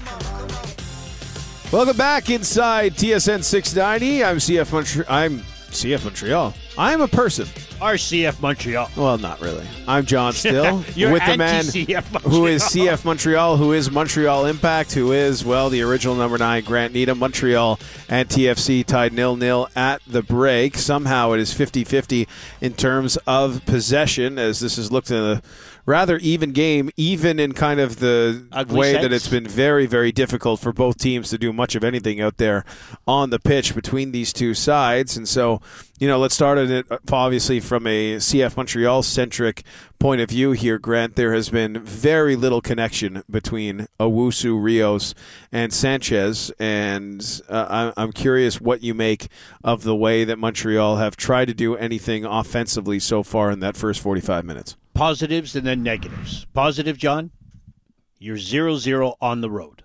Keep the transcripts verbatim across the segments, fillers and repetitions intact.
Welcome back inside T S N six ninety. I'm C F Montreal. I'm C F Montreal. I'm a person. Our C F Montreal. Well, not really. I'm John Still You're with the man C F who is C F Montreal, who is Montreal Impact, who is, well, the original number nine, Grant Needham. Montreal and T F C tied nil-nil at the break. Somehow it is fifty-fifty in terms of possession, as this has looked a rather even game, even in kind of the Ugly way sense. that it's been very, very difficult for both teams to do much of anything out there on the pitch between these two sides. And so, you know, let's start at it, obviously, from a C F Montreal-centric point of view here, Grant. There has been very little connection between Owusu, Rios, and Sanchez, and uh, I'm curious what you make of the way that Montreal have tried to do anything offensively so far in that first forty-five minutes. Positives and then negatives. Positive, John, you're zero zero on the road.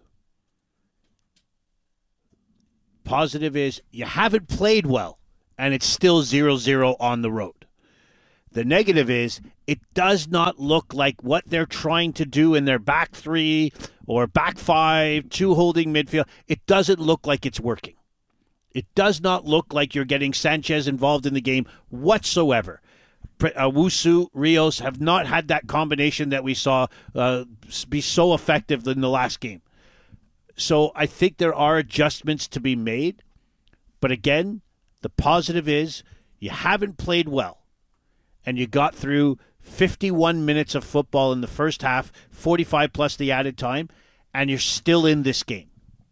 Positive is you haven't played well, and it's still zero zero on the road. The negative is it does not look like what they're trying to do in their back three or back five, two holding midfield. It doesn't look like it's working. It does not look like you're getting Sanchez involved in the game whatsoever. Owusu, Rios have not had that combination that we saw uh, be so effective in the last game. So I think there are adjustments to be made. But again, the positive is you haven't played well. And you got through fifty-one minutes of football in the first half, forty-five plus the added time, and you're still in this game.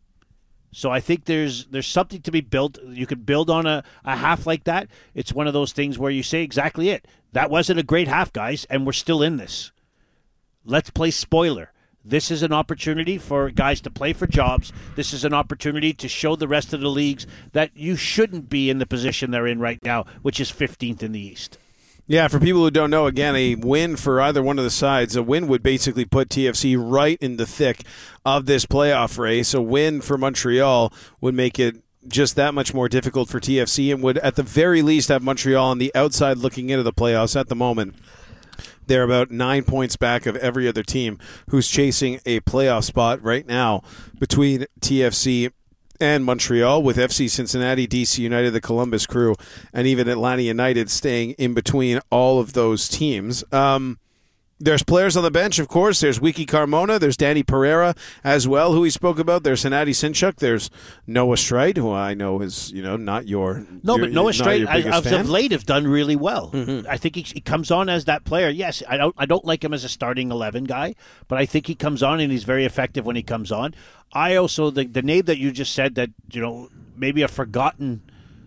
So I think there's there's something to be built. You could build on a, a half like that. It's one of those things where you say exactly it. That wasn't a great half, guys, and we're still in this. Let's play spoiler. This is an opportunity for guys to play for jobs. This is an opportunity to show the rest of the leagues that you shouldn't be in the position they're in right now, which is fifteenth in the East. Yeah, for people who don't know, again, a win for either one of the sides, a win would basically put T F C right in the thick of this playoff race. A win for Montreal would make it just that much more difficult for T F C and would, at the very least, have Montreal on the outside looking into the playoffs at the moment. They're about nine points back of every other team who's chasing a playoff spot right now between T F C and Montreal, with F C Cincinnati, D C United, the Columbus Crew, and even Atlanta United staying in between all of those teams. Um, there's players on the bench, of course. There's Wiki Carmona. There's Danny Pereira as well, who we spoke about. There's Hennady Sinchuk. There's Noah Streit, who I know is, you know, not your No, your, but Noah Streit, as fan. of late, have done really well. Mm-hmm. I think he, he comes on as that player. Yes, I don't I don't like him as a starting eleven guy, but I think he comes on and he's very effective when he comes on. I also, the, the name that you just said that, you know, maybe a forgotten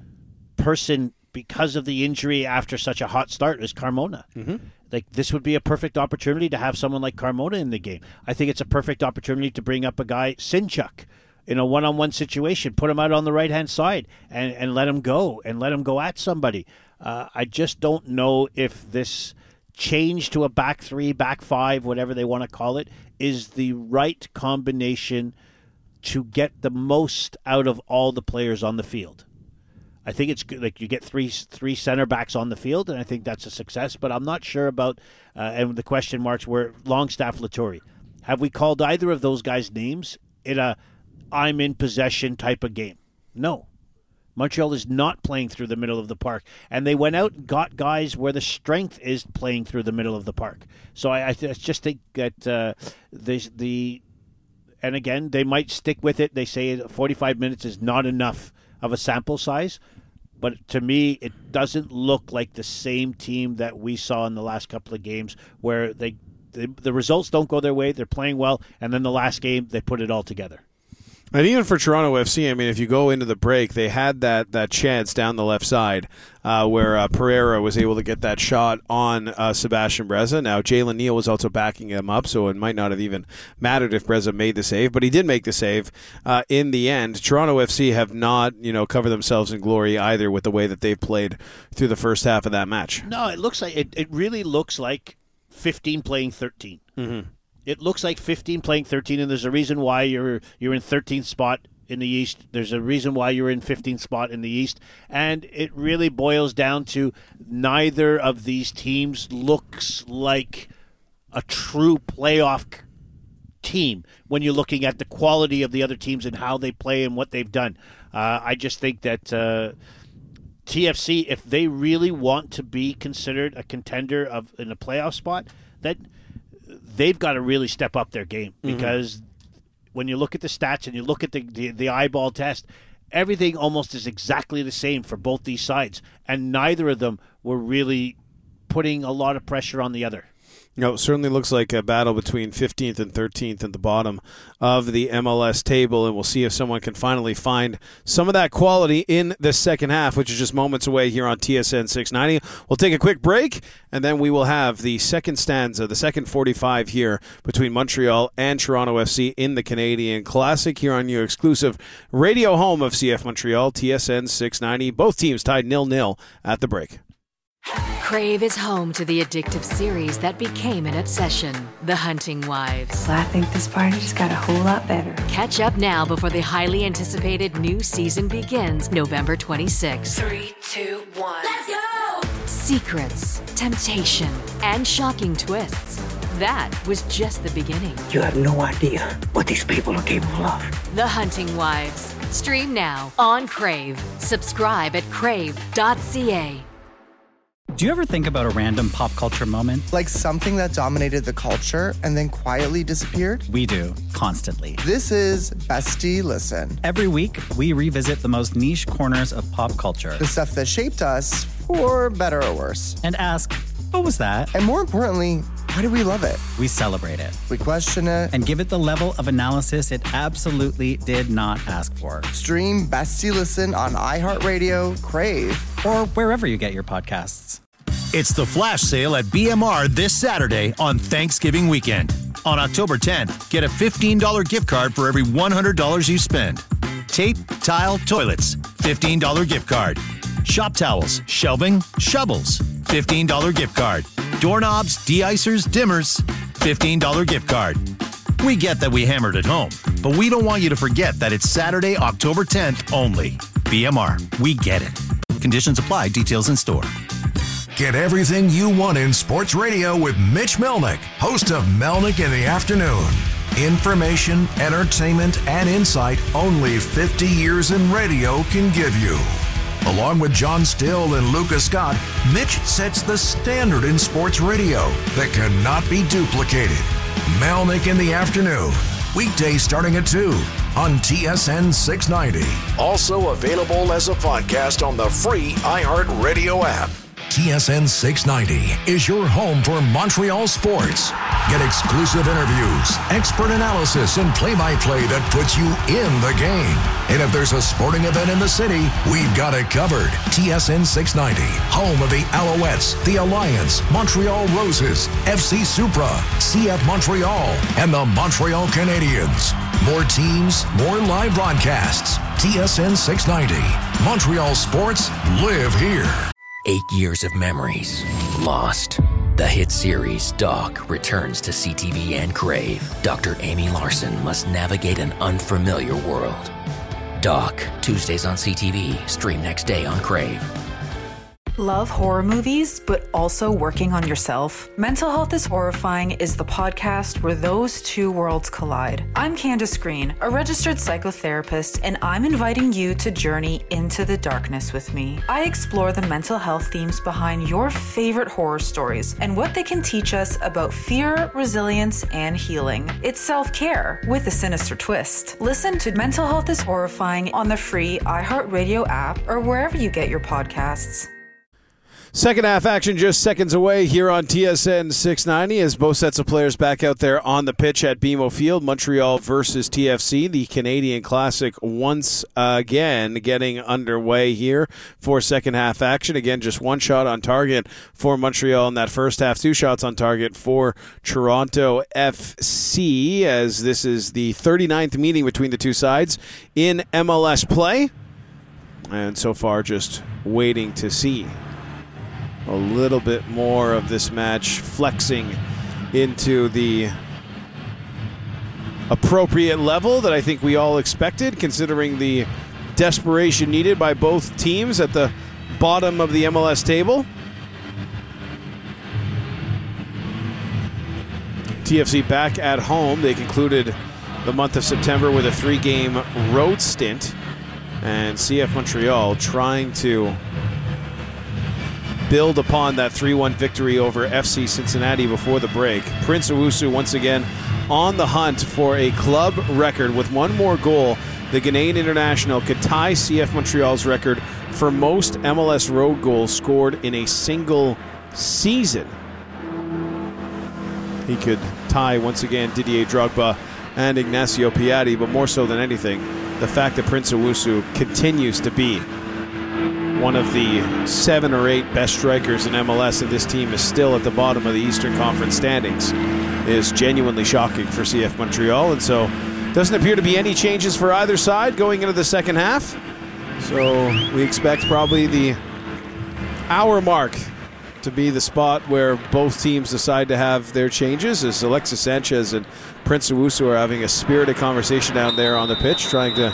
person because of the injury after such a hot start is Carmona. Mm-hmm. Like, this would be a perfect opportunity to have someone like Carmona in the game. I think it's a perfect opportunity to bring up a guy, Sinchuk, in a one-on-one situation, put him out on the right-hand side and, and let him go and let him go at somebody. Uh, I just don't know if this change to a back three, back five, whatever they want to call it, is the right combination to get the most out of all the players on the field. I think it's good. Like, you get three three center backs on the field, and I think that's a success. But I'm not sure about, uh, and the question marks were Longstaff, Latourie. Have we called either of those guys' names in a I'm in possession type of game? No. Montreal is not playing through the middle of the park. And they went out and got guys where the strength is playing through the middle of the park. So I, I just think that uh, the, the, and again, they might stick with it. They say forty-five minutes is not enough of a sample size. But to me, it doesn't look like the same team that we saw in the last couple of games where they, they the results don't go their way, they're playing well, and then the last game, they put it all together. And even for Toronto F C, I mean, if you go into the break, they had that, that chance down the left side uh, where uh, Pereira was able to get that shot on uh, Sebastian Breza. Now, Jalen Neal was also backing him up, so it might not have even mattered if Breza made the save, but he did make the save uh, in the end. Toronto F C have not, you know, covered themselves in glory either with the way that they've played through the first half of that match. No, it looks like it, it really looks like fifteen playing thirteen. Mm-hmm. It looks like fifteen playing thirteen, and there's a reason why you're you're in thirteenth spot in the East. There's a reason why you're in fifteenth spot in the East, and it really boils down to neither of these teams looks like a true playoff team when you're looking at the quality of the other teams and how they play and what they've done. Uh, I just think that uh, T F C, if they really want to be considered a contender of in a playoff spot, that they've got to really step up their game, because mm-hmm. when you look at the stats and you look at the, the, the eyeball test, everything almost is exactly the same for both these sides, and neither of them were really putting a lot of pressure on the other. No, it certainly looks like a battle between fifteenth and thirteenth at the bottom of the M L S table, and we'll see if someone can finally find some of that quality in the second half, which is just moments away here on T S N six ninety. We'll take a quick break, and then we will have the second stanza, the second forty-five here between Montreal and Toronto F C in the Canadian Classic here on your exclusive radio home of C F Montreal, T S N six ninety. Both teams tied nil nil at the break. Crave is home to the addictive series that became an obsession, The Hunting Wives. Well, I think this party just got a whole lot better. Catch up now before the highly anticipated new season begins November twenty-sixth. Three, two, one. Let's go! Secrets, temptation, and shocking twists. That was just the beginning. You have no idea what these people are capable of. The Hunting Wives. Stream now on Crave. Subscribe at crave dot c a. Do you ever think about a random pop culture moment? Like something that dominated the culture and then quietly disappeared? We do, constantly. This is Bestie Listen. Every week, we revisit the most niche corners of pop culture. The stuff that shaped us, for better or worse. And ask, what was that? And more importantly, why do we love it? We celebrate it. We question it. And give it the level of analysis it absolutely did not ask for. Stream Bestie Listen on iHeartRadio, Crave, or wherever you get your podcasts. It's the flash sale at B M R this Saturday on Thanksgiving weekend. On October tenth, get a fifteen dollars gift card for every one hundred dollars you spend. Tape, tile, toilets, fifteen dollars gift card. Shop towels, shelving, shovels, fifteen dollars gift card. Doorknobs, de-icers, dimmers, fifteen dollars gift card. We get that we hammered at home, but we don't want you to forget that it's Saturday, October tenth only. B M R, we get it. Conditions apply, details in store. Get everything you want in sports radio with Mitch Melnick, host of Melnick in the Afternoon. Information, entertainment, and insight only fifty years in radio can give you. Along with John Still and Lucas Scott, Mitch sets the standard in sports radio that cannot be duplicated. Melnick in the Afternoon, weekdays starting at two on T S N six ninety. Also available as a podcast on the free iHeartRadio app. T S N six ninety is your home for Montreal sports. Get exclusive interviews, expert analysis, and play-by-play that puts you in the game. And if there's a sporting event in the city, we've got it covered. T S N six ninety, home of the Alouettes, the Alliance, Montreal Roses, F C Supra, C F Montreal, and the Montreal Canadiens. More teams, more live broadcasts. T S N six ninety. Montreal sports live here. Eight years of memories lost. The hit series Doc returns to C T V and Crave. Doctor Amy Larson must navigate an unfamiliar world. Doc, Tuesdays on C T V, stream next day on Crave. Love horror movies, but also working on yourself? Mental Health is Horrifying is the podcast where those two worlds collide. I'm Candace Green, a registered psychotherapist, and I'm inviting you to journey into the darkness with me. I explore the mental health themes behind your favorite horror stories and what they can teach us about fear, resilience, and healing. It's self-care with a sinister twist. Listen to Mental Health is Horrifying on the free iHeartRadio app or wherever you get your podcasts. Second half action just seconds away here on T S N six ninety as both sets of players back out there on the pitch at B M O Field. Montreal versus T F C, the Canadian Classic once again getting underway here for second half action. Again, just one shot on target for Montreal in that first half, two shots on target for Toronto F C, as this is the thirty-ninth meeting between the two sides in M L S play. And so far just waiting to see a little bit more of this match flexing into the appropriate level that I think we all expected, considering the desperation needed by both teams at the bottom of the M L S table. T F C back at home. They concluded the month of September with a three-game road stint. And C F Montreal trying to build upon that three one victory over F C Cincinnati before the break. Prince Owusu once again on the hunt for a club record. With one more goal, the Ghanaian international could tie C F Montreal's record for most M L S road goals scored in a single season. He could tie once again Didier Drogba and Ignacio Piatti, but more so than anything, the fact that Prince Owusu continues to be one of the seven or eight best strikers in M L S, and this team is still at the bottom of the Eastern Conference standings, is genuinely shocking for C F Montreal. And so doesn't appear to be any changes for either side going into the second half. So we expect probably the hour mark to be the spot where both teams decide to have their changes, as Alexis Sanchez and Prince Owusu are having a spirited conversation down there on the pitch, trying to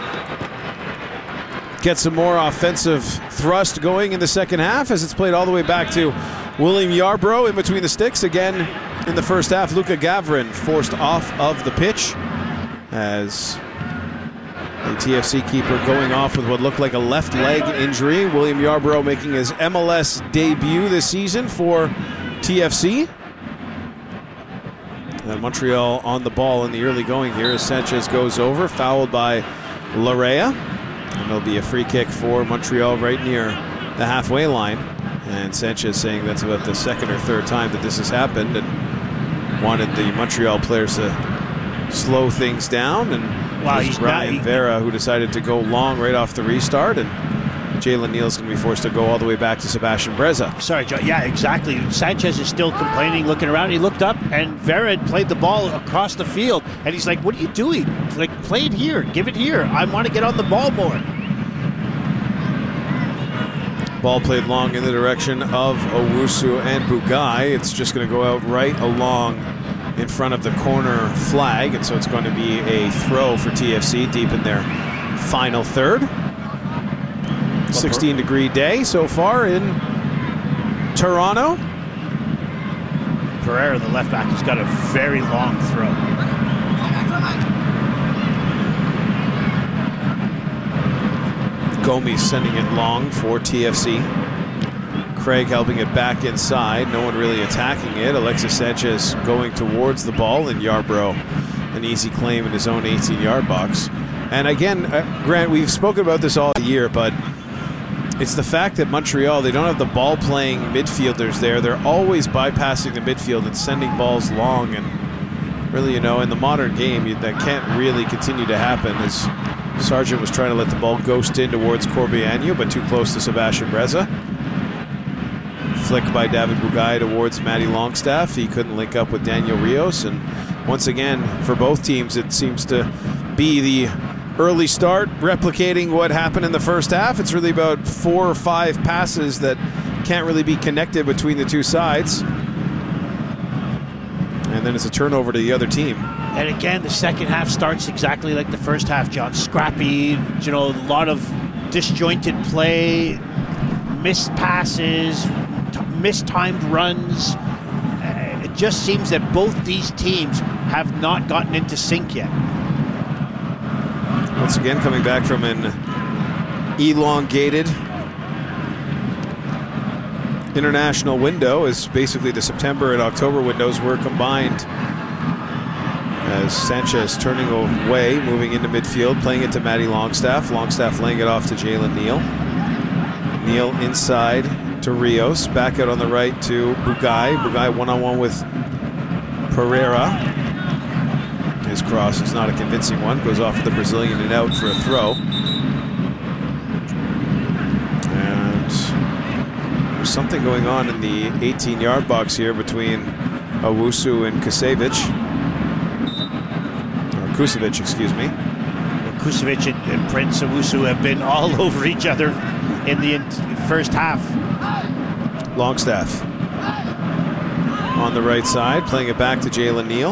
get some more offensive thrust going in the second half, as it's played all the way back to William Yarbrough in between the sticks. Again, in the first half, Luka Gavrin forced off of the pitch as the T F C keeper going off with what looked like a left leg injury. William Yarbrough making his M L S debut this season for T F C. And Montreal on the ball in the early going here as Sanchez goes over, fouled by Larea. And there'll be a free kick for Montreal right near the halfway line. And Sanchez saying that's about the second or third time that this has happened, and wanted the Montreal players to slow things down. And wow, he's Brian not, he, Vera, who decided to go long right off the restart, and Jalen Neal's going to be forced to go all the way back to Sebastian Breza. Sorry, Joe. Yeah, exactly. Sanchez is still complaining, looking around. He looked up, and Vera had played the ball across the field, and he's like, what are you doing? Like, play it here. Give it here. I want to get on the ball more. Ball played long in the direction of Owusu and Bugai. It's just going to go out right along in front of the corner flag, and so it's going to be a throw for T F C deep in their final third. sixteen degree day so far in Toronto. Pereira, the left back, has got a very long throw. Gomes sending it long for T F C. Craig helping it back inside. No one really attacking it. Alexis Sanchez going towards the ball, and Yarbrough an easy claim in his own eighteen-yard box. And again, uh, Grant, we've spoken about this all year, but it's the fact that Montreal, they don't have the ball-playing midfielders there. They're always bypassing the midfield and sending balls long. And really, you know, in the modern game, that can't really continue to happen, as Sargent was trying to let the ball ghost in towards Corbeanu, but too close to Sebastian Breza. Flick by David Bugai towards Matty Longstaff. He couldn't link up with Daniel Rios. And once again, for both teams, it seems to be the early start replicating what happened in the first half. It's really about four or five passes that can't really be connected between the two sides. And then it's a turnover to the other team. And again, the second half starts exactly like the first half, John. Scrappy, you know, a lot of disjointed play, missed passes, t- mistimed runs. Uh, it just seems that both these teams have not gotten into sync yet. Once again, coming back from an elongated international window, as basically the September and October windows were combined, as Sanchez turning away, moving into midfield, playing it to Matty Longstaff. Longstaff laying it off to Jalen Neal. Neal inside to Rios. Back out on the right to Bugai. Bugai one-on-one with Pereira. His cross is not a convincing one. Goes off of the Brazilian and out for a throw. And there's something going on in the eighteen-yard box here between Owusu and Kusevich. Kusevich, excuse me. Well, Kusevich and, and Prince Owusu have been all over each other in the in- first half. Longstaff on the right side, playing it back to Jalen Neal.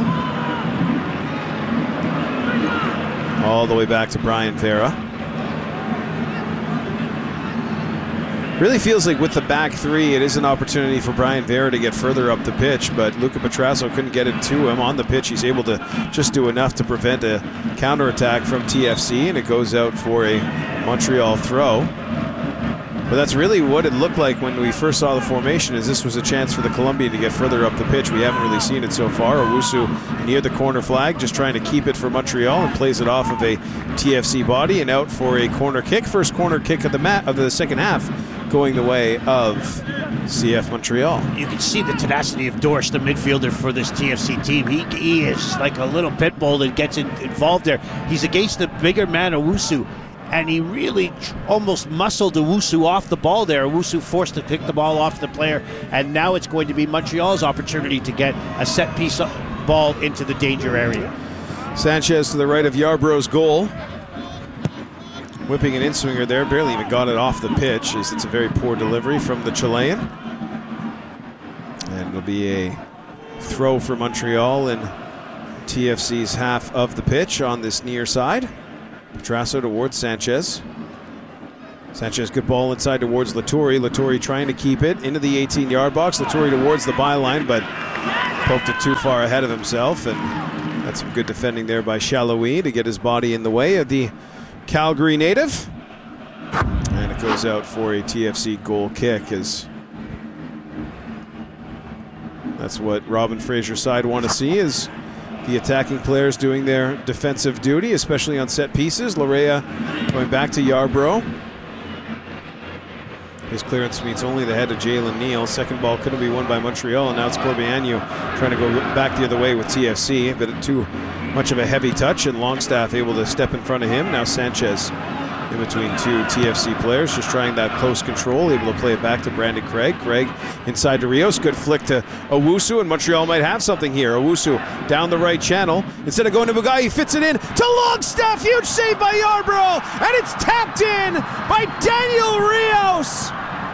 All the way back to Brian Vera. Really feels like with the back three, it is an opportunity for Brian Vera to get further up the pitch, but Luca Petrasso couldn't get it to him. On the pitch, he's able to just do enough to prevent a counterattack from T F C, and it goes out for a Montreal throw. But that's really what it looked like when we first saw the formation, is this was a chance for the Colombian to get further up the pitch. We haven't really seen it so far. Owusu near the corner flag, just trying to keep it for Montreal, and plays it off of a T F C body and out for a corner kick. First corner kick of the mat of the second half, going the way of C F Montreal. You can see the tenacity of Dorsch, the midfielder for this T F C team. He, he is like a little pit bull that gets in, involved there. He's against the bigger man, Owusu, and he really almost muscled Owusu off the ball there. Owusu forced to pick the ball off the player, and now it's going to be Montreal's opportunity to get a set-piece ball into the danger area. Sanchez to the right of Yarbrough's goal. Whipping an in-swinger there, barely even got it off the pitch, as it's a very poor delivery from the Chilean. And it'll be a throw for Montreal in T F C's half of the pitch on this near side. Petrasso towards Sanchez. Sanchez, good ball inside towards Latourie. Latourie trying to keep it into the eighteen-yard box. Latourie towards the byline, but poked it too far ahead of himself, and that's some good defending there by Chaloui to get his body in the way of the Calgary native. And it goes out for a T F C goal kick, as that's what Robin Fraser's side want to see, is the attacking players doing their defensive duty, especially on set pieces. Larea going back to Yarbrough. His clearance meets only the head of Jalen Neal. Second ball couldn't be won by Montreal, and now it's Corbeanu trying to go back the other way with T F C, but too much of a heavy touch, and Longstaff able to step in front of him. Now Sanchez in between two T F C players, just trying that close control, able to play it back to Brandon Craig. Craig inside to Rios, good flick to Owusu, and Montreal might have something here. Owusu down the right channel. Instead of going to Bugai, he fits it in to Longstaff. Huge save by Yarbrough, and it's tapped in by Daniel Rios.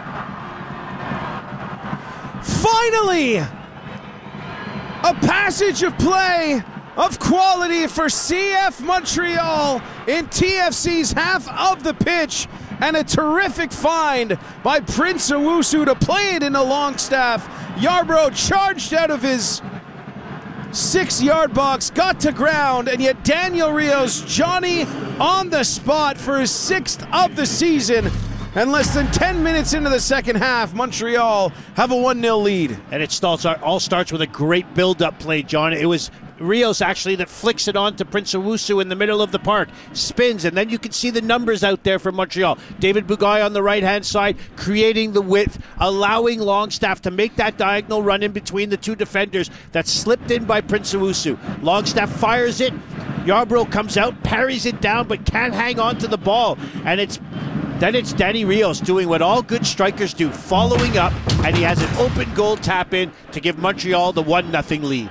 Finally, a passage of play of quality for C F Montreal in T F C's half of the pitch, and a terrific find by Prince Owusu to play it into Longstaff. Yarbrough charged out of his six-yard box, got to ground, and yet Daniel Rios, Johnny on the spot for his sixth of the season. And less than ten minutes into the second half, Montreal have a one nil lead. And it starts, all starts with a great build-up play, John. It was Rios actually that flicks it on to Prince Owusu in the middle of the park, spins, and then you can see the numbers out there for Montreal. David Bugai on the right-hand side, creating the width, allowing Longstaff to make that diagonal run in between the two defenders that slipped in by Prince Owusu. Longstaff fires it, Yarbrough comes out, parries it down, but can't hang on to the ball, and it's Then it's Danny Rios doing what all good strikers do, following up, and he has an open goal tap-in to give Montreal the one nothing lead.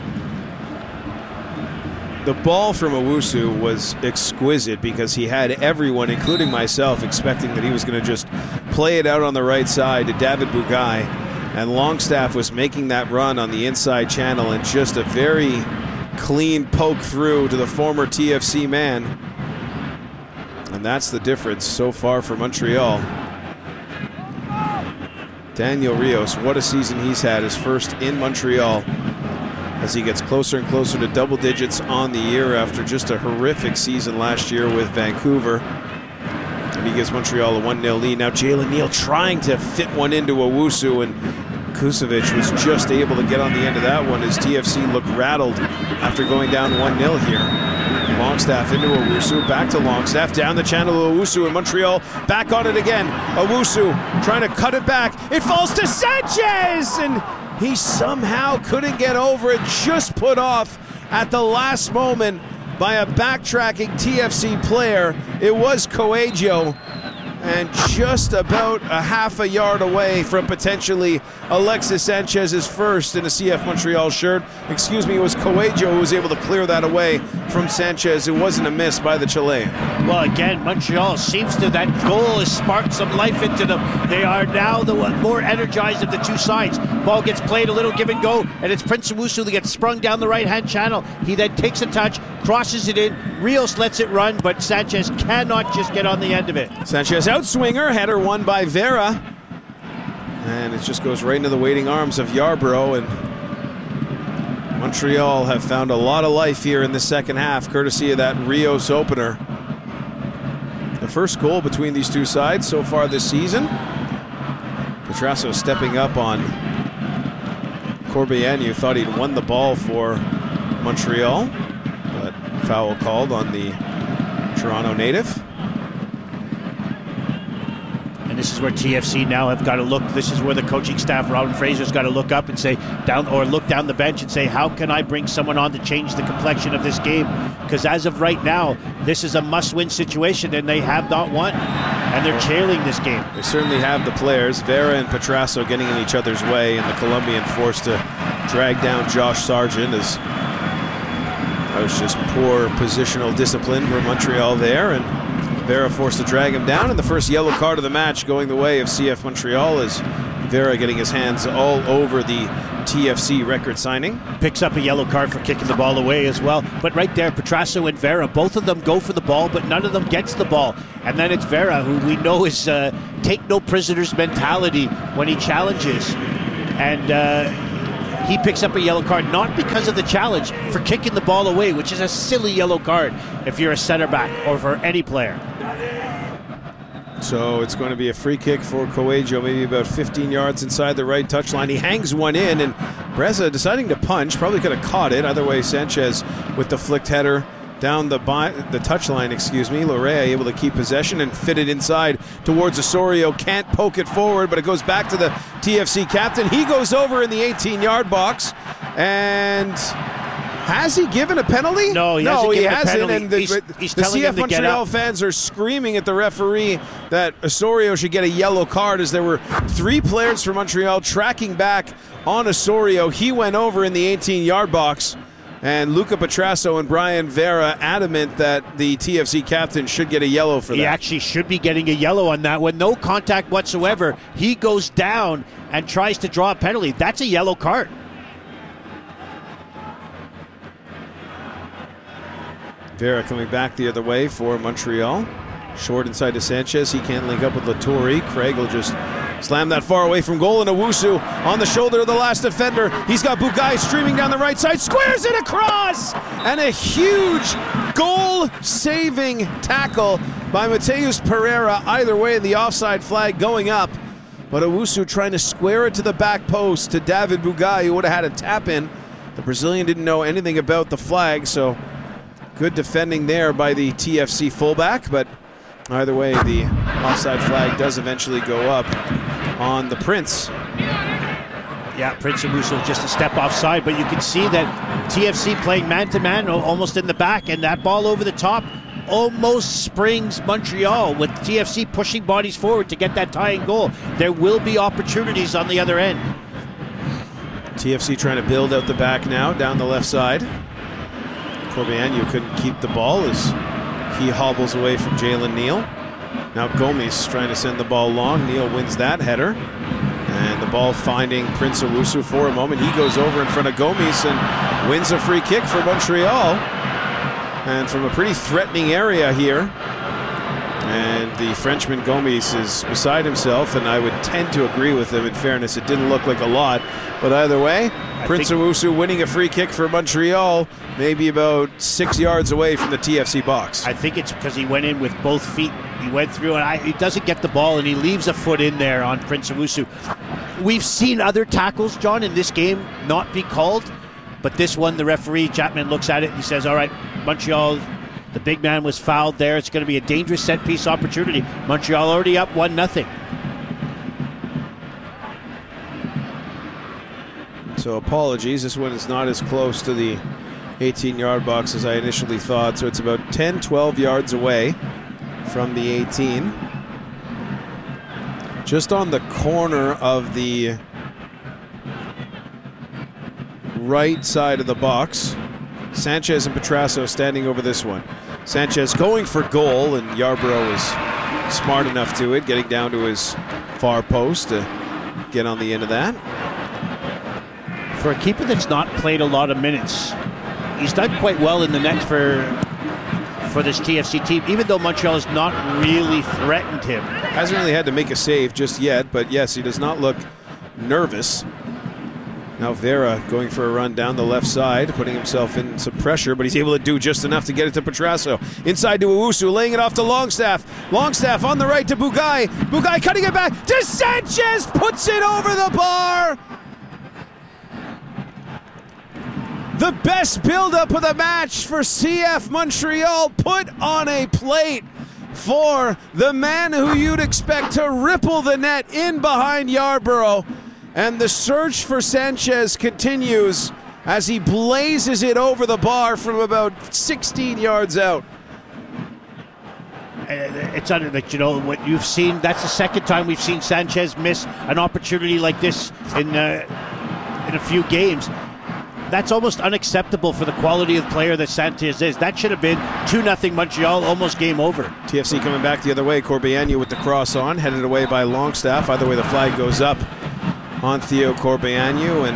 The ball from Owusu was exquisite, because he had everyone, including myself, expecting that he was going to just play it out on the right side to David Bugai, and Longstaff was making that run on the inside channel, and just a very clean poke through to the former T F C man. And that's the difference so far for Montreal. Daniel Rios, what a season he's had, his first in Montreal, as he gets closer and closer to double digits on the year after just a horrific season last year with Vancouver. And he gives Montreal a one nil lead. Now Jalen Neal trying to fit one into Owusu, and Kusevic was just able to get on the end of that one as T F C looked rattled after going down one nil here. Longstaff into Owusu, back to Longstaff, down the channel to Owusu, and Montreal back on it again. Owusu trying to cut it back. It falls to Sanchez, and he somehow couldn't get over it, just put off at the last moment by a backtracking T F C player. It was Coelho, and just about a half a yard away from potentially Alexis Sanchez's first in a C F Montreal shirt. Excuse me, it was Coelho who was able to clear that away from Sanchez. It wasn't a miss by the Chilean. Well, again, Montreal seems to, that goal has sparked some life into them. They are now the one more energized of the two sides. Ball gets played, a little give and go, and it's Prince Owusu that gets sprung down the right-hand channel. He then takes a touch, crosses it in. Rios lets it run, but Sanchez cannot just get on the end of it. Sanchez outswinger, header won by Vera. And it just goes right into the waiting arms of Yarbrough, and Montreal have found a lot of life here in the second half, courtesy of that Rios opener. The first goal between these two sides so far this season. Petrasso stepping up on Corbeanu, thought he'd won the ball for Montreal, but foul called on the Toronto native. And this is where T F C now have got to look. This is where the coaching staff, Robin Fraser's got to look up and say, down or look down the bench and say, how can I bring someone on to change the complexion of this game? Because as of right now, this is a must-win situation, and they have not won, and they're trailing this game. They certainly have the players. Vera and Petrasso getting in each other's way, and the Colombian forced to drag down Josh Sargent. As that was just poor positional discipline for Montreal there, and Vera forced to drag him down, and the first yellow card of the match going the way of C F Montreal is Vera getting his hands all over the T F C record signing. Picks up a yellow card for kicking the ball away as well. But right there, Petrasso and Vera, both of them go for the ball, but none of them gets the ball. And then it's Vera, who we know is uh, take no prisoners mentality when he challenges. And uh, he picks up a yellow card, not because of the challenge, for kicking the ball away, which is a silly yellow card if you're a center back or for any player. So it's going to be a free kick for Coelho, maybe about fifteen yards inside the right touchline. He hangs one in, and Breza deciding to punch, probably could have caught it. Either way, Sanchez with the flicked header down the bi- the touchline, excuse me. Lorea able to keep possession and fit it inside towards Osorio. Can't poke it forward, but it goes back to the T F C captain. He goes over in the eighteen-yard box, and has he given a penalty? No, he no, hasn't he given hasn't. a penalty. And the, he's, he's the telling C F him to get Montreal up. fans are screaming at the referee that Osorio should get a yellow card, as there were three players for Montreal tracking back on Osorio. He went over in the eighteen-yard box, and Luca Petrasso and Brian Vera adamant that the T F C captain should get a yellow for he that. He actually should be getting a yellow on that one. No contact whatsoever. He goes down and tries to draw a penalty. That's a yellow card. Vera coming back the other way for Montreal. Short inside to Sanchez. He can't link up with Latori. Craig will just slam that far away from goal, and Owusu on the shoulder of the last defender. He's got Bugai streaming down the right side. Squares it across! And a huge goal-saving tackle by Mateus Pereira. Either way, the offside flag going up. But Owusu trying to square it to the back post to David Bugai, who would have had a tap in. The Brazilian didn't know anything about the flag, so good defending there by the T F C fullback, but either way, the offside flag does eventually go up on the Prince. Yeah, Prince Owusu just a step offside, but you can see that T F C playing man-to-man almost in the back, and that ball over the top almost springs Montreal, with T F C pushing bodies forward to get that tying goal. There will be opportunities on the other end. T F C trying to build out the back now, down the left side. Corbeanu couldn't keep the ball as he hobbles away from Jalen Neal. Now Gomes trying to send the ball long. Neal wins that header. And the ball finding Prince Owusu for a moment. He goes over in front of Gomes and wins a free kick for Montreal. And from a pretty threatening area here. And the Frenchman Gomes is beside himself, and I would tend to agree with him. In fairness, it didn't look like a lot. But either way, I Prince Owusu winning a free kick for Montreal, maybe about six yards away from the T F C box. I think it's because he went in with both feet. He went through, and I, he doesn't get the ball, and he leaves a foot in there on Prince Owusu. We've seen other tackles, John, in this game not be called, but this one, the referee, Chapman, looks at it and he says, all right, Montreal, the big man was fouled there. It's going to be a dangerous set-piece opportunity. Montreal already up one nothing. So apologies, this one is not as close to the eighteen-yard box as I initially thought. So it's about ten, twelve yards away from the eighteen. Just on the corner of the right side of the box. Sanchez and Petrasso standing over this one. Sanchez going for goal, and Yarbrough is smart enough to it, getting down to his far post to get on the end of that. For a keeper that's not played a lot of minutes, he's done quite well in the net for for this T F C team, even though Montreal has not really threatened him. Hasn't really had to make a save just yet, but yes, he does not look nervous. Now Vera going for a run down the left side, putting himself in some pressure, but he's able to do just enough to get it to Petrasso. Inside to Owusu, laying it off to Longstaff. Longstaff on the right to Bugai. Bugai cutting it back to Sanchez, puts it over the bar. The best build-up of the match for C F Montreal, put on a plate for the man who you'd expect to ripple the net in behind Yarborough. And the search for Sanchez continues as he blazes it over the bar from about sixteen yards out. It's under, like, you know, what you've seen. That's the second time we've seen Sanchez miss an opportunity like this in uh, in a few games. That's almost unacceptable for the quality of player that Sanchez is. That should have been two nothing Montreal, almost game over. T F C coming back the other way. Corbeanu with the cross on, headed away by Longstaff. Either way, the flag goes up on Theo Corbeanu.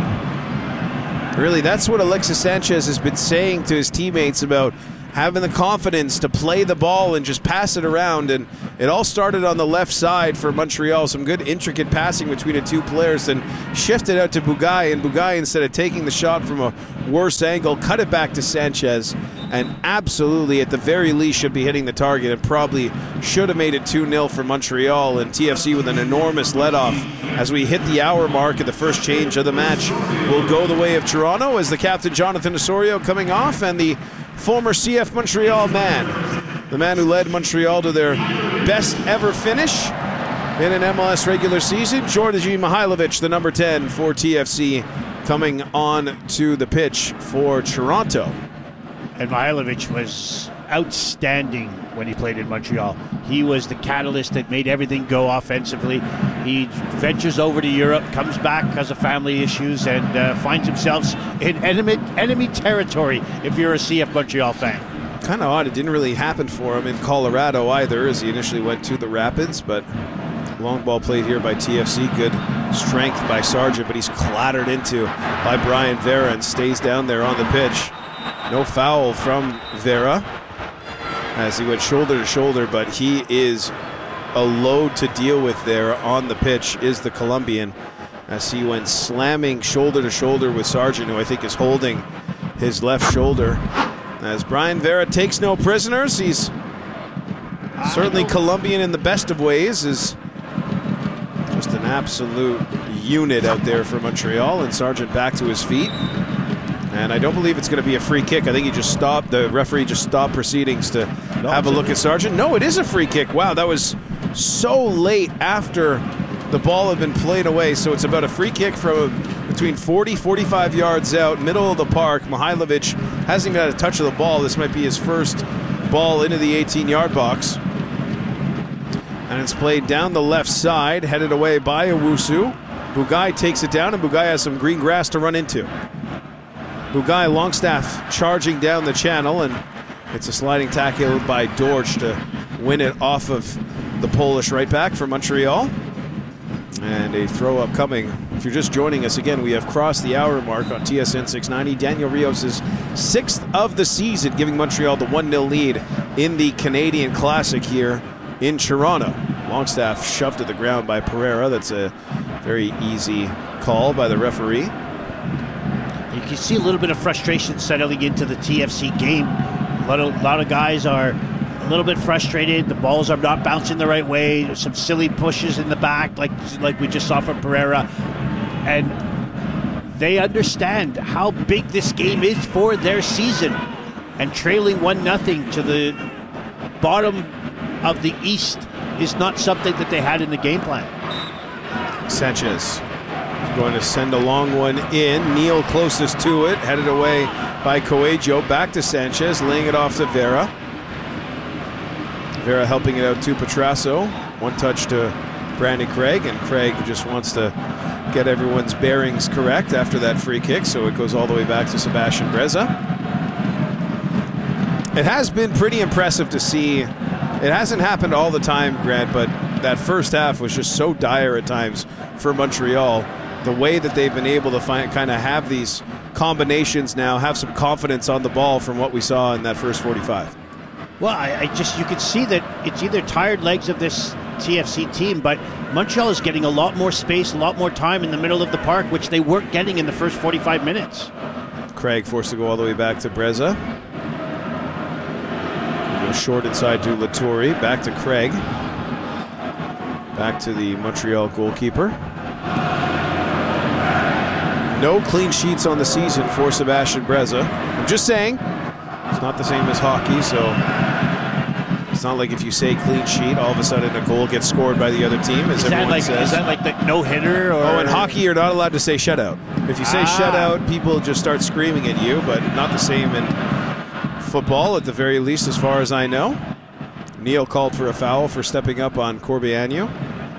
And really, that's what Alexis Sanchez has been saying to his teammates about having the confidence to play the ball and just pass it around. And it all started on the left side for Montreal. Some good intricate passing between the two players, and shifted out to Bugai. And Bugai, instead of taking the shot from a worse angle, cut it back to Sanchez. And absolutely, at the very least, should be hitting the target, and probably should have made it two nil for Montreal. And T F C with an enormous let-off as we hit the hour mark of the first change of the match will go the way of Toronto, as the captain Jonathan Osorio coming off, and the former C F Montreal man, the man who led Montreal to their best ever finish in an M L S regular season, Georgi Mihailovic, the number ten for T F C, coming on to the pitch for Toronto. And Mihailovic was outstanding when he played in Montreal. He was the catalyst that made everything go offensively. He ventures over to Europe, comes back because of family issues, and uh, finds himself in enemy, enemy territory if you're a C F Montreal fan. Kind of odd. It didn't really happen for him in Colorado either, as he initially went to the Rapids, but long ball played here by T F C. Good strength by Sargent, but he's clattered into by Brian Vera and stays down there on the pitch. No foul from Vera as he went shoulder to shoulder, but he is a load to deal with there on the pitch, is the Colombian, as he went slamming shoulder to shoulder with Sargent, who I think is holding his left shoulder. As Brian Vera takes no prisoners, he's certainly Colombian in the best of ways, is just an absolute unit out there for Montreal. And Sargent back to his feet. And I don't believe it's going to be a free kick. I think he just stopped, the referee just stopped proceedings to have a look at Sargent. No, it is a free kick. Wow, that was so late after the ball had been played away. So it's about a free kick from between forty, forty-five yards out, middle of the park. Mihailovic hasn't even had a touch of the ball. This might be his first ball into the eighteen-yard box. And it's played down the left side, headed away by Owusu. Bugai takes it down, and Bugai has some green grass to run into. Bugai, Longstaff charging down the channel, and it's a sliding tackle by Dorch to win it off of the Polish right back for Montreal. And a throw up coming. If you're just joining us again, we have crossed the hour mark on T S N six ninety. Daniel Rios' sixth of the season, giving Montreal the one nil lead in the Canadian Classic here in Toronto. Longstaff shoved to the ground by Pereira. That's a very easy call by the referee. You can see a little bit of frustration settling into the T F C game. A lot of, lot of guys are a little bit frustrated. The balls are not bouncing the right way. There's some silly pushes in the back, like like we just saw from Pereira. And they understand how big this game is for their season. And trailing one nothing to the bottom of the East is not something that they had in the game plan. Sanchez going to send a long one in. Neal closest to it, headed away by Coelho. Back to Sanchez, laying it off to Vera. Vera helping it out to Petrasso. One touch to Brandon Craig, and Craig just wants to get everyone's bearings correct after that free kick, so it goes all the way back to Sebastian Breza. It has been pretty impressive to see. It hasn't happened all the time, Grant, but that first half was just so dire at times for Montreal. The way that they've been able to find, kind of have these combinations now, have some confidence on the ball from what we saw in that first forty-five. Well, I, I just, you could see that it's either tired legs of this T F C team, but Montreal is getting a lot more space, a lot more time in the middle of the park, which they weren't getting in the first forty-five minutes. Craig forced to go all the way back to Breza. Go short inside to Laturi. Back to Craig. Back to the Montreal goalkeeper. No clean sheets on the season for Sebastian Breza. I'm just saying, it's not the same as hockey, so it's not like if you say clean sheet, all of a sudden a goal gets scored by the other team, as is everyone that like, says. Is that like the no-hitter? Or? Oh, in hockey, you're not allowed to say shutout. If you say ah. shutout, people just start screaming at you, but not the same in football, at the very least, as far as I know. Neal called for a foul for stepping up on Corbeanu.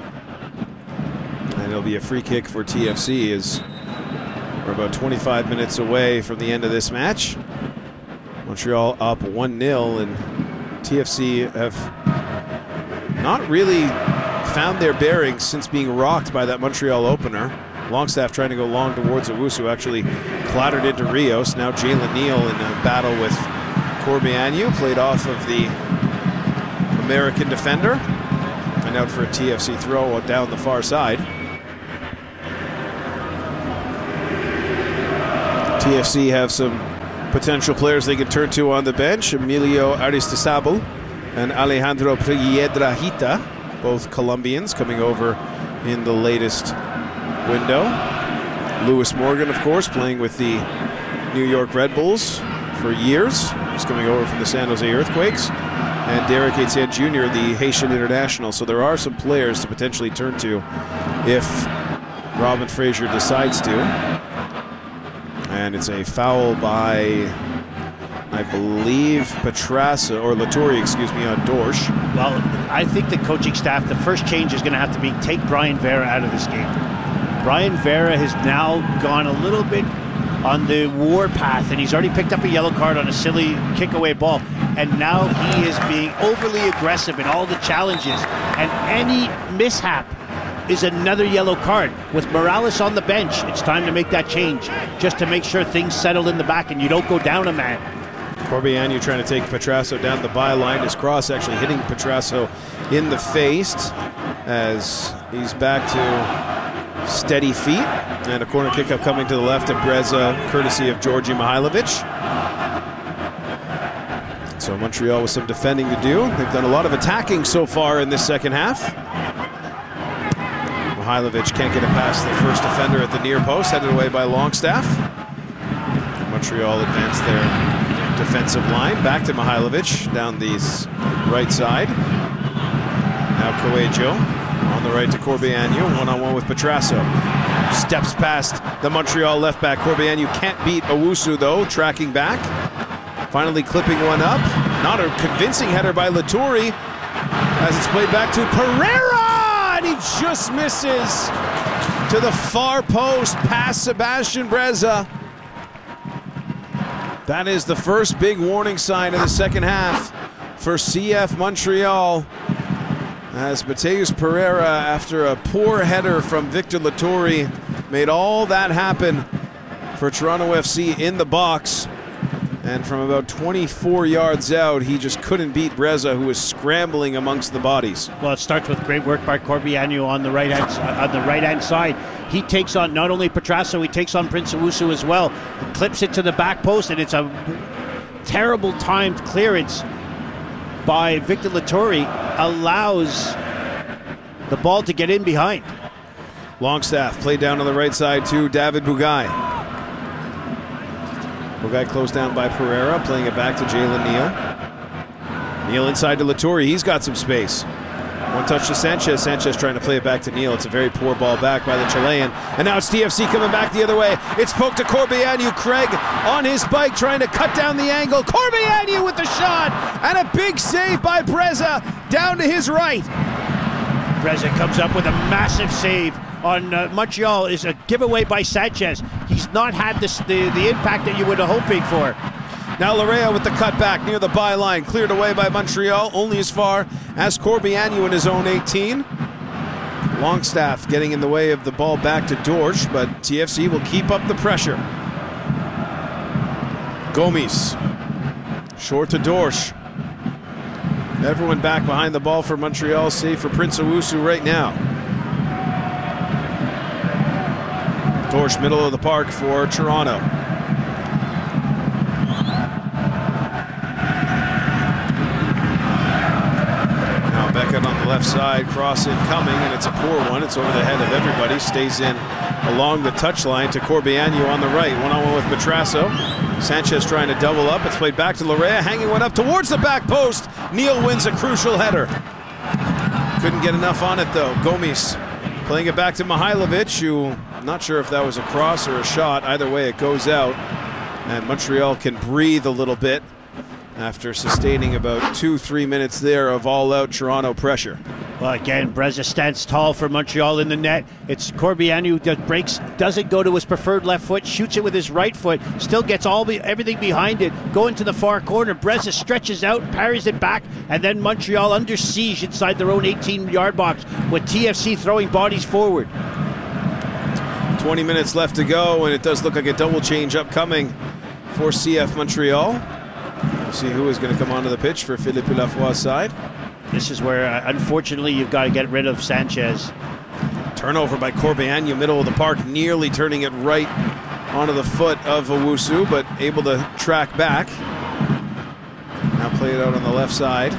And it'll be a free kick for T F C as we're about twenty-five minutes away from the end of this match. Montreal up one nil, and T F C have not really found their bearings since being rocked by that Montreal opener. Longstaff trying to go long towards Owusu, actually clattered into Rios. Now Jalen Neal in a battle with Corbeanu, played off of the American defender, and out for a T F C throw down the far side. T F C have some potential players they could turn to on the bench. Emilio Aristizábal and Alejandro Piedrahita, both Colombians coming over in the latest window. Lewis Morgan, of course, playing with the New York Red Bulls for years. He's coming over from the San Jose Earthquakes. And Derek Etienne Junior, the Haitian international. So there are some players to potentially turn to if Robin Fraser decides to. And it's a foul by, I believe, Petrasa, or Laturi, excuse me, on Dorsch. Well, I think the coaching staff, the first change is going to have to be take Brian Vera out of this game. Brian Vera has now gone a little bit on the war path, and he's already picked up a yellow card on a silly kick-away ball. And now he is being overly aggressive in all the challenges. And any mishap is another yellow card. With Morales on the bench, it's time to make that change, just to make sure things settle in the back and you don't go down a man. Corbeanu trying to take Petrasso down the byline. His cross actually hitting Petrasso in the face as he's back to steady feet. And a corner kick up coming to the left of Breza, courtesy of Georgi Mihailovic. So Montreal with some defending to do. They've done a lot of attacking so far in this second half. Mihailovic can't get it past the first defender at the near post, headed away by Longstaff. And Montreal advanced their defensive line. Back to Mihailovic down the right side. Now Coelho on the right to Corbeanu, one-on-one with Petrasso. Steps past the Montreal left back. Corbeanu can't beat Owusu though, tracking back. Finally clipping one up. Not a convincing header by Laturi as it's played back to Pereira, and he just misses to the far post past Sebastian Breza. That is the first big warning sign of the second half for C F Montreal, as Mateus Pereira, after a poor header from Victor Laturi, made all that happen for Toronto F C in the box. And from about twenty-four yards out, he just couldn't beat Breza, who was scrambling amongst the bodies. Well, it starts with great work by Corbeanu on the right hand on the right hand side. He takes on not only Petrasso, he takes on Prince Owusu as well. He clips it to the back post, and it's a terrible timed clearance by Victor Laturi, allows the ball to get in behind. Longstaff played down on the right side to David Bugai. Bugai closed down by Pereira, playing it back to Jalen Neal. Neal inside to Laturi. He's got some space. One touch to Sanchez. Sanchez trying to play it back to Neal. It's a very poor ball back by the Chilean. And now it's T F C coming back the other way. It's poked to Corbeanu. Craig on his bike trying to cut down the angle. Corbeanu with the shot. And a big save by Breza down to his right. Breza comes up with a massive save on uh, Montreal. Is a giveaway by Sanchez. He's not had this, the, the impact that you were hoping for. Now Larea with the cutback near the byline. Cleared away by Montreal, only as far as Corbeanu in his own eighteen. Longstaff getting in the way of the ball back to Dorsch, but T F C will keep up the pressure. Gomes. Short to Dorsch. Everyone back behind the ball for Montreal, save for Prince Owusu right now. Torch, middle of the park for Toronto. Now Beckett on the left side, cross in coming, and it's a poor one. It's over the head of everybody. Stays in along the touchline to Corbeanu on the right. One-on-one with Petrasso. Sanchez trying to double up. It's played back to Larea, hanging one up towards the back post. Neal wins a crucial header. Couldn't get enough on it, though. Gomes playing it back to Mihailovic, who I'm not sure if that was a cross or a shot. Either way, it goes out. And Montreal can breathe a little bit after sustaining about two, three minutes there of all-out Toronto pressure. Well, again, Breza stands tall for Montreal in the net. It's Corbeanu that breaks, doesn't go to his preferred left foot, shoots it with his right foot, still gets all the, everything behind it, going to the far corner. Breza stretches out, parries it back, and then Montreal under siege inside their own eighteen-yard box with T F C throwing bodies forward. twenty minutes left to go, and it does look like a double change upcoming for C F Montreal. We'll see who is going to come onto the pitch for Philippe Lafoy's side. This is where, uh, unfortunately, you've got to get rid of Sanchez. Turnover by Corbeanu, middle of the park, nearly turning it right onto the foot of Owusu, but able to track back. Now play it out on the left side.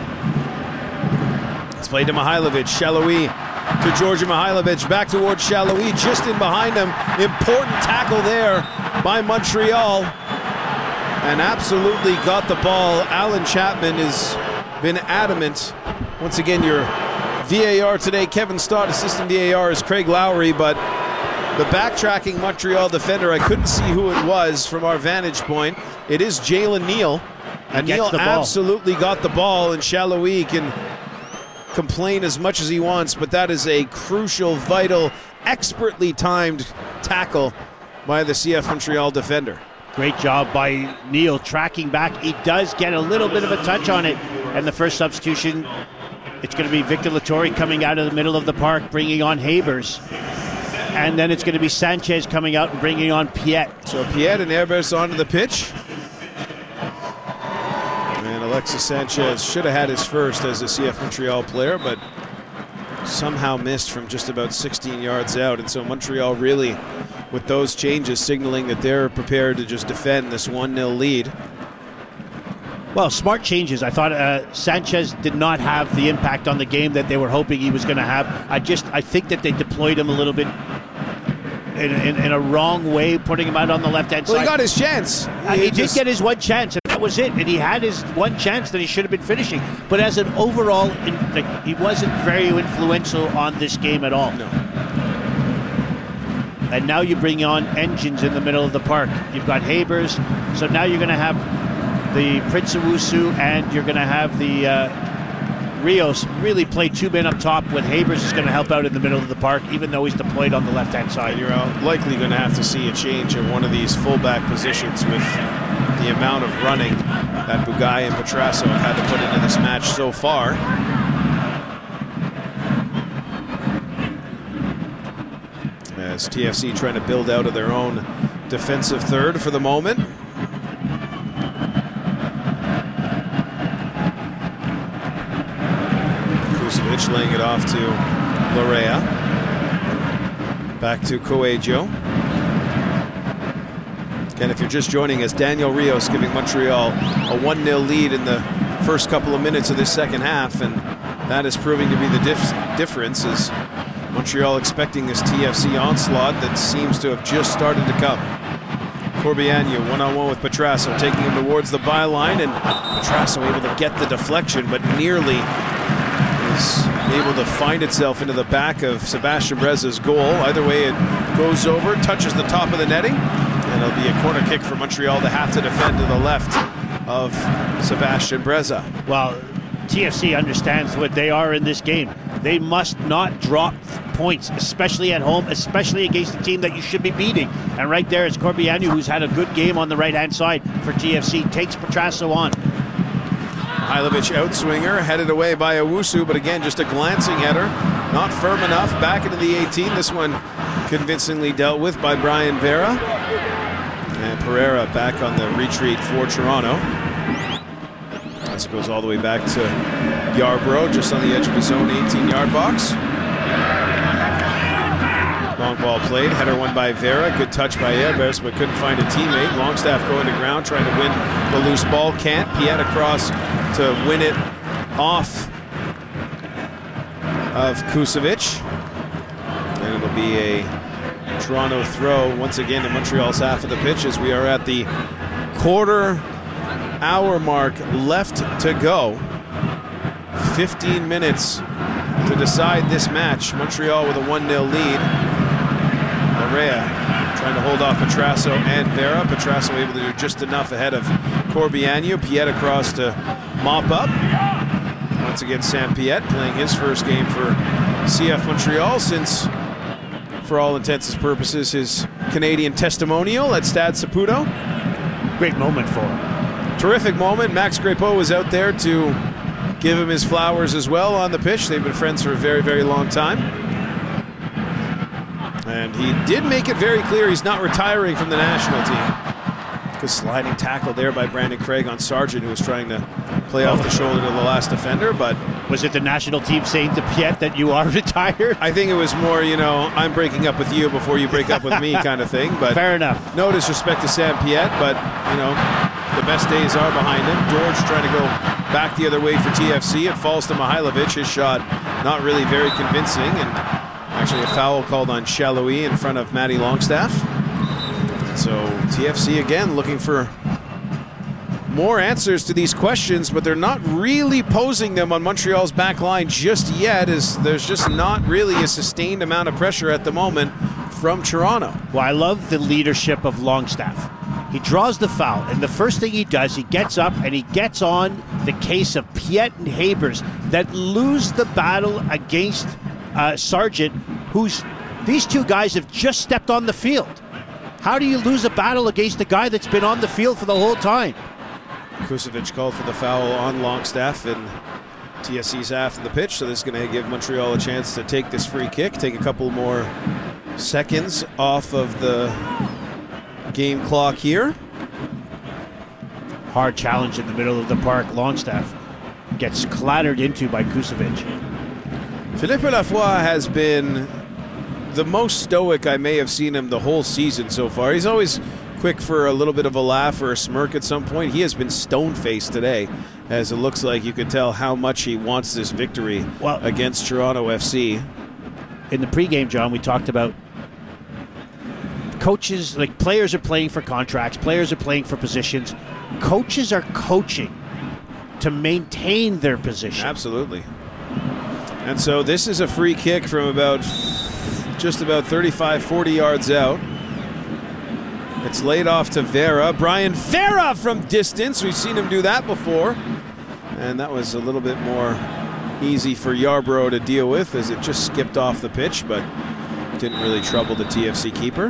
It's played to Mihailovic. Chaloui to Georgi Mihailovic. Back towards Chaloui, just in behind him. Important tackle there by Montreal. And absolutely got the ball. Alan Chapman has been adamant. Once again, your V A R today, Kevin Stott, assistant V A R is Craig Lowry, but the backtracking Montreal defender, I couldn't see who it was from our vantage point. It is Jalen Neal, and Neal absolutely got the ball, and Chaloui can complain as much as he wants, but that is a crucial, vital, expertly timed tackle by the C F Montreal defender. Great job by Neal tracking back. He does get a little bit of a touch on it, and the first substitution, it's going to be Victor Lattori coming out of the middle of the park, bringing on Habers. And then it's going to be Sanchez coming out and bringing on Piet. So Piet and Habers onto the pitch. And Alexis Sanchez should have had his first as a C F Montreal player, but somehow missed from just about sixteen yards out. And so Montreal really, with those changes, signaling that they're prepared to just defend this one nil lead. Well, smart changes. I thought uh, Sanchez did not have the impact on the game that they were hoping he was going to have. I just, I think that they deployed him a little bit in, in, in a wrong way, putting him out on the left-hand well, side. Well, he got his chance. Uh, he, he just... did get his one chance, and that was it. And he had his one chance that he should have been finishing. But as an overall, in, like, he wasn't very influential on this game at all. No. And now you bring on Engines in the middle of the park. You've got Habers, so now you're going to have the Prince Owusu, and you're going to have the uh, Rios really play two men up top, with Habers is going to help out in the middle of the park, even though he's deployed on the left-hand side. And you're likely going to have to see a change in one of these fullback positions with the amount of running that Bugay and Petrasso have had to put into this match so far. As T F C trying to build out of their own defensive third for the moment. Kusevic laying it off to Larea. Back to Coelho. Again, if you're just joining us, Daniel Rios giving Montreal a one nil lead in the first couple of minutes of this second half, and that is proving to be the dif- difference as Montreal expecting this T F C onslaught that seems to have just started to come. Corbeanu one-on-one with Petrasso, taking him towards the byline, and Petrasso able to get the deflection, but nearly is able to find itself into the back of Sebastian Breza's goal. Either way, it goes over, touches the top of the netting, and it'll be a corner kick for Montreal to have to defend to the left of Sebastian Breza. Well, T F C understands what they are in this game. They must not drop points, especially at home, especially against a team that you should be beating. And right there is Corbeanu, who's had a good game on the right-hand side for T F C, takes Petrasso on. Mihailovic outswinger, headed away by Owusu, but again, just a glancing header. Not firm enough, back into the eighteen. This one convincingly dealt with by Brian Vera. And Pereira back on the retreat for Toronto. As it goes all the way back to Yarbrough just on the edge of his own eighteen-yard box. Long ball played, header won by Vera. Good touch by Ebers, but couldn't find a teammate. Longstaff going to ground, trying to win the loose ball. Can't. Piet across to win it off of Kusevic. And it'll be a Toronto throw once again to Montreal's half of the pitch as we are at the quarter hour mark left to go. fifteen minutes to decide this match. Montreal with a one nil lead. Larea trying to hold off Petrasso and Vera. Petrasso able to do just enough ahead of Corbianu. Piet across to mop up. Once again, Sam Piet playing his first game for C F Montreal since, for all intents and purposes, his Canadian testimonial at Stade Saputo. Great moment for him. Terrific moment. Max Crépeau was out there to give him his flowers as well on the pitch. They've been friends for a very, very long time. And he did make it very clear he's not retiring from the national team. Good sliding tackle there by Brandon Craig on Sargent, who was trying to play off the shoulder to the last defender. But was it the national team saying to Piet that you are retired? I think it was more, you know, I'm breaking up with you before you break up with me kind of thing. But fair enough. No disrespect to Sam Piet, but, you know, the best days are behind him. George trying to go back the other way for T F C. It falls to Mihailovic. His shot not really very convincing, and actually a foul called on Chaloui in front of Matty Longstaff. So T F C again looking for more answers to these questions, but they're not really posing them on Montreal's back line just yet, as there's just not really a sustained amount of pressure at the moment from Toronto. Well, I love the leadership of Longstaff. He draws the foul, and the first thing he does, he gets up and he gets on the case of Piet and Habers that lose the battle against uh, Sargent, who's these two guys have just stepped on the field. How do you lose a battle against a guy that's been on the field for the whole time? Kusevic called for the foul on Longstaff in T S C's half of the pitch, so this is going to give Montreal a chance to take this free kick, take a couple more seconds off of the game clock here. Hard challenge in the middle of the park. Longstaff gets clattered into by Kusevic. Philippe Lafroy has been the most stoic I may have seen him the whole season so far. He's always quick for a little bit of a laugh or a smirk at some point. He has been stone-faced today, as it looks like you could tell how much he wants this victory well, against Toronto F C. In the pregame, John, we talked about coaches, like players are playing for contracts, players are playing for positions. Coaches are coaching to maintain their position. Absolutely. And so this is a free kick from about just about thirty-five, forty yards out. It's laid off to Vera. Brian Vera from distance. We've seen him do that before. And that was a little bit more easy for Yarbrough to deal with as it just skipped off the pitch, but didn't really trouble the T F C keeper.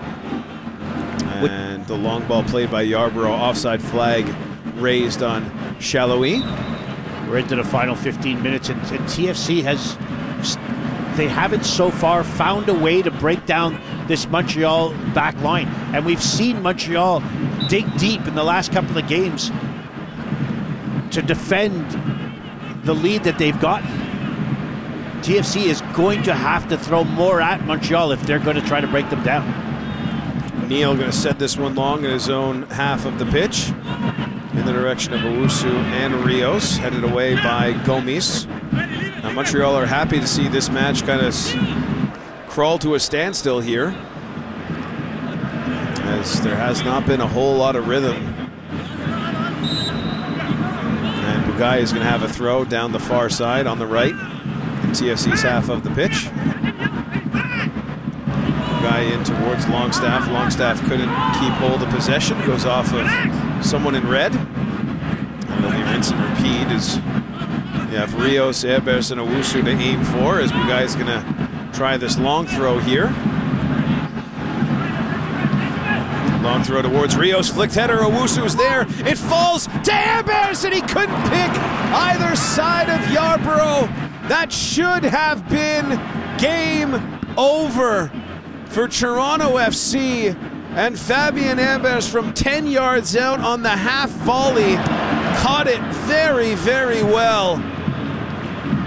And the long ball played by Yarbrough. Offside flag raised on Chaloui. We're into the final fifteen minutes, and, and T F C has, they haven't so far found a way to break down this Montreal back line. And we've seen Montreal dig deep in the last couple of games to defend the lead that they've gotten. T F C is going to have to throw more at Montreal if they're going to try to break them down. Neal going to set this one long in his own half of the pitch in the direction of Owusu and Rios, headed away by Gomes. Now Montreal are happy to see this match kind of s- crawl to a standstill here, as there has not been a whole lot of rhythm. And Bugai is going to have a throw down the far side on the right in T F C's half of the pitch. Bugai in towards Longstaff. Longstaff couldn't keep hold of possession. Goes off of someone in red. And they'll be rinse and repeat as you have Rios, Ebers, and Owusu to aim for, as Bugai is going to try this long throw here. Long throw towards Rios. Flicked header. Owusu's there. It falls to Ebers, and he couldn't pick either side of Yarbrough. That should have been game over for Toronto F C. And Fabien Ebers from ten yards out on the half volley caught it very, very well.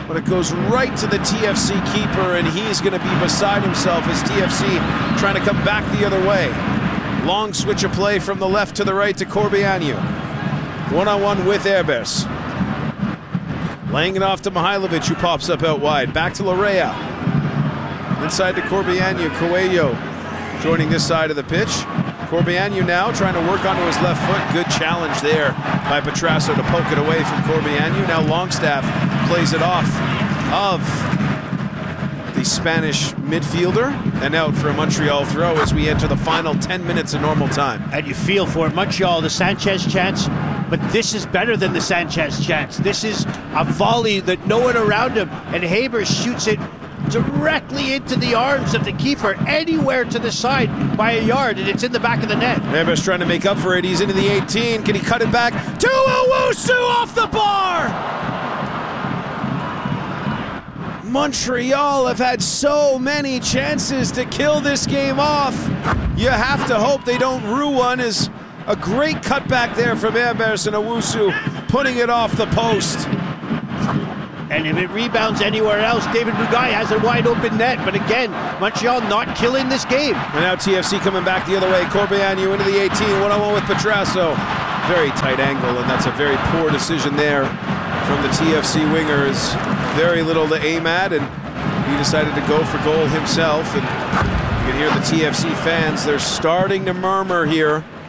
but it goes right to the T F C keeper, and he's going to be beside himself as T F C trying to come back the other way. Long switch of play from the left to the right to Corbeanu. One-on-one with Herbers. Laying it off to Mihailovic, who pops up out wide. Back to Larea. Inside to Corbeanu. Coelho joining this side of the pitch. Corbeanu now trying to work onto his left foot. Good challenge there by Petrasso to poke it away from Corbeanu. Now Longstaff plays it off of the Spanish midfielder and out for a Montreal throw as we enter the final ten minutes of normal time. And you feel for it. Montreal, the Sanchez chance, but this is better than the Sanchez chance. This is a volley that no one around him, and Haber shoots it directly into the arms of the keeper, anywhere to the side by a yard, and it's in the back of the net. Heber's trying to make up for it. He's into the eighteen. Can he cut it back? To Owusu off the bar! Montreal have had so many chances to kill this game off. You have to hope they don't rue one. Is a great cutback there from Herbers, and Owusu putting it off the post. And if it rebounds anywhere else, David Mugai has a wide open net. But again, Montreal not killing this game. And now T F C coming back the other way. Corbeanu into the eighteen, one-on-one with Petrasso. Very tight angle, and that's a very poor decision there from the T F C wingers. Very little to aim at, and he decided to go for goal himself. And you can hear the T F C fans, they're starting to murmur here